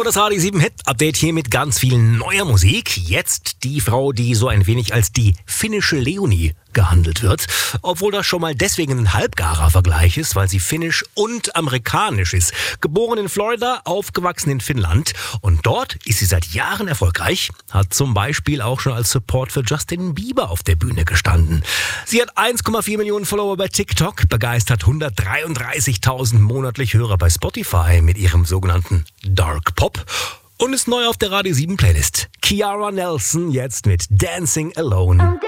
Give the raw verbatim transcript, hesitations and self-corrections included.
das Radio sieben Hit Update hier mit ganz viel neuer Musik. Jetzt die Frau, die so ein wenig als die finnische Leonie gehandelt wird. Obwohl das schon mal deswegen ein halbgarer Vergleich ist, weil sie finnisch und amerikanisch ist. Geboren in Florida, aufgewachsen in Finnland. Und dort ist sie seit Jahren erfolgreich. Hat zum Beispiel auch schon als Support für Justin Bieber auf der Bühne gestanden. Sie hat eins Komma vier Millionen Follower bei TikTok, begeistert hundertdreiunddreißigtausend monatlich Hörer bei Spotify mit ihrem sogenannten Dark Pop und ist neu auf der Radio sieben Playlist. Kiara Nelson jetzt mit Dancing Alone.